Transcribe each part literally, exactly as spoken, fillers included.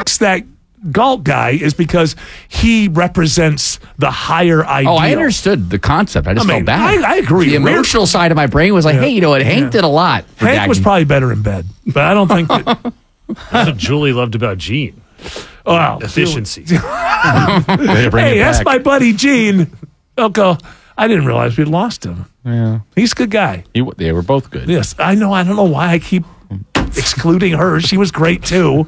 picks that Galt guy is because he represents the higher ideal. Oh, I understood the concept. I just I mean, felt bad. I, I agree. The emotional side of my brain was like, Yeah. hey, you know what? Hank Yeah. did a lot. For Hank Dagny. was probably better in bed, but I don't think that. That's what Julie loved about Gene. Wow. Efficiency. Hey, that's my buddy Gene. Okay. I didn't realize we'd lost him. Yeah. He's a good guy. He, they were both good. Yes, I know. I don't know why I keep excluding her. She was great too.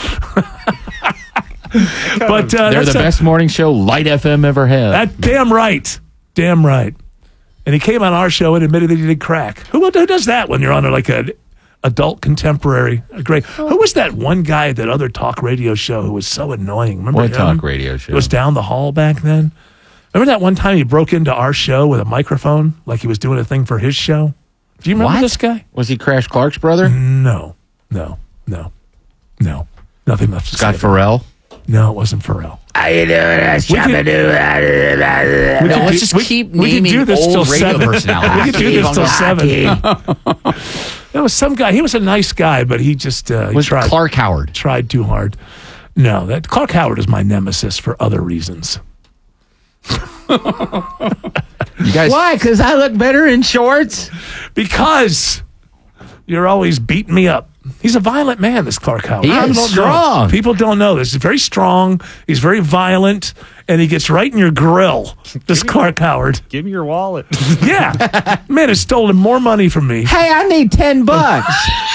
But uh, They're the that's a- best morning show Light F M ever had. That damn right, damn right. And he came on our show and admitted that he did crack. Who, who does that when you're on a, like an adult contemporary? A great. Who was that one guy at that other talk radio show who was so annoying? Remember What him? talk radio show? It was down the hall back then. Remember that one time he broke into our show with a microphone, like he was doing a thing for his show? Do you remember What? this guy? Was he Crash Clark's brother? No, no, no, no. Nothing left to Scott say. Farrell? No, it wasn't Pharrell. How you doing? We could- No, could let's do- just we- keep we could naming do this old till radio seven. personalities. We could do this till seven. There was some guy. He was a nice guy, but he just uh, he Was tried Clark Howard? tried too hard. No, that Clark Howard is my nemesis for other reasons. You guys, Why? Because I look better in shorts? Because you're always beating me up. He's a violent man, this Clark Howard. He People is don't know. strong. People don't know this. He's very strong. He's very violent, and he gets right in your grill. This Clark Howard. Give me your wallet. Yeah, man has stolen more money from me, Hey, I need ten bucks.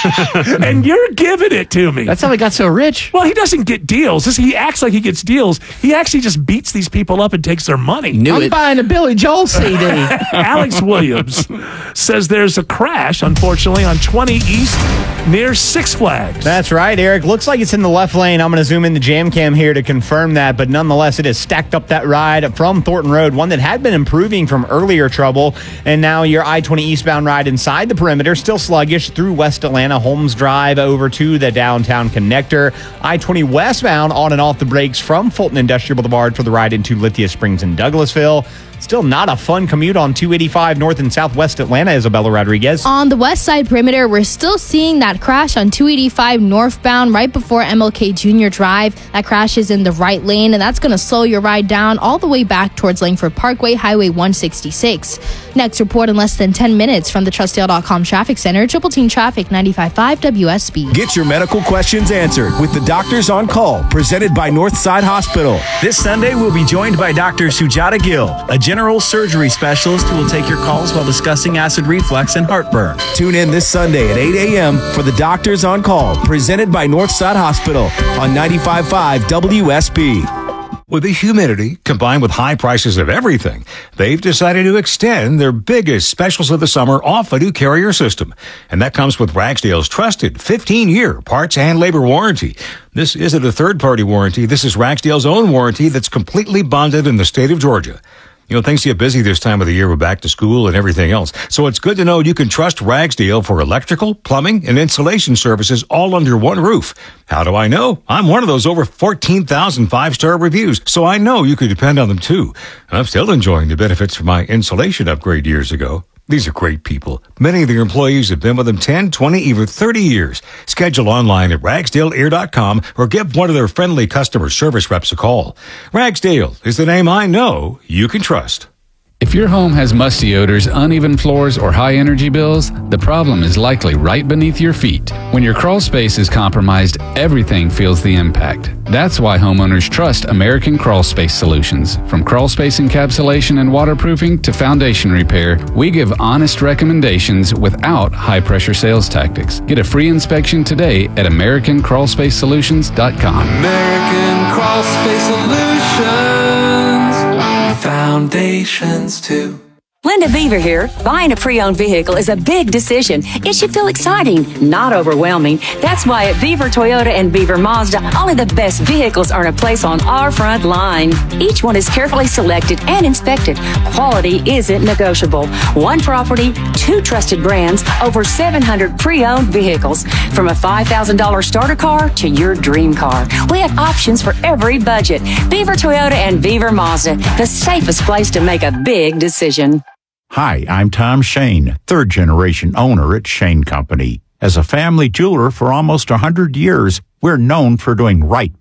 and you're giving it to me. that's how he got so rich. Well, he doesn't get deals. This, he acts like he gets deals. He actually just beats these people up and takes their money. Knew I'm it. buying a Billy Joel C D. Alex Williams says there's a crash, unfortunately, on twenty East near Six Flags. That's right, Eric. Looks like it's in the left lane. I'm going to zoom in the jam cam here to confirm that, but nonetheless, it has stacked up that ride from Thornton Road, one that had been improving from earlier trouble, and now your I twenty eastbound ride inside the perimeter, still sluggish through West Atlanta, Holmes Drive over to the downtown connector. I twenty westbound on and off the brakes from Fulton Industrial Boulevard for the ride into Lithia Springs and Douglasville. Still not a fun commute on two eighty-five north and southwest Atlanta, Isabella Rodriguez. On the west side perimeter, we're still seeing that crash on two eighty-five northbound right before M L K Junior Drive. That crash is in the right lane, and that's going to slow your ride down all the way back towards Langford Parkway, Highway one sixty-six. Next report in less than ten minutes from the Trustdale dot com Traffic Center, Triple Team Traffic ninety-five point five W S B. Get your medical questions answered with the Doctors on Call, presented by Northside Hospital. This Sunday, we'll be joined by Doctor Sujata Gill, a general surgery specialist who will take your calls while discussing acid reflux and heartburn. Tune in this Sunday at eight a.m. for the Doctors on Call, presented by Northside Hospital on ninety-five point five W S B. With the humidity combined with high prices of everything, they've decided to extend their biggest specials of the summer off a new Carrier system. And that comes with Ragsdale's trusted fifteen-year parts and labor warranty. This isn't a third-party warranty. This is Ragsdale's own warranty that's completely bonded in the state of Georgia. You know, things get busy this time of the year with back to school and everything else. So it's good to know you can trust Ragsdale for electrical, plumbing, and insulation services all under one roof. How do I know? I'm one of those over fourteen thousand five-star reviews, so I know you can depend on them too. I'm still enjoying the benefits from my insulation upgrade years ago. These are great people. Many of their employees have been with them ten, twenty, even thirty years. Schedule online at ragsdale air dot com or give one of their friendly customer service reps a call. Ragsdale is the name I know you can trust. If your home has musty odors, uneven floors, or high energy bills, the problem is likely right beneath your feet. When your crawl space is compromised, everything feels the impact. That's why homeowners trust American Crawl Space Solutions. From crawl space encapsulation and waterproofing to foundation repair, we give honest recommendations without high-pressure sales tactics. Get a free inspection today at american crawl space solutions dot com. American Crawl Space Solutions. Foundations too. Linda Beaver here. Buying a pre-owned vehicle is a big decision. It should feel exciting, not overwhelming. That's why at Beaver Toyota and Beaver Mazda, only the best vehicles earn a place on our front line. Each one is carefully selected and inspected. Quality isn't negotiable. One property, two trusted brands, over seven hundred pre-owned vehicles. From a five thousand dollars starter car to your dream car. We have options for every budget. Beaver Toyota and Beaver Mazda, the safest place to make a big decision. Hi, I'm Tom Shane, third generation owner at Shane Company. As a family jeweler for almost one hundred years, we're known for doing right